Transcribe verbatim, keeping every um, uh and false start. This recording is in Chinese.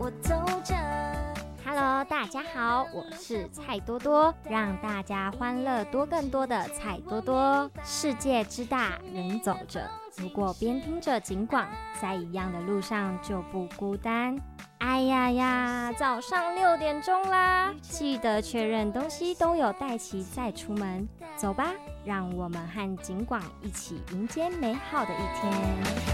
我走着。Hello， 大家好，我是蔡多多，让大家欢乐多更多的蔡多多。世界之大，人走着，如果边听着警广，在一样的路上就不孤单。哎呀呀，早上六点钟啦，记得确认东西都有带齐再出门。走吧，让我们和警广一起迎接美好的一天。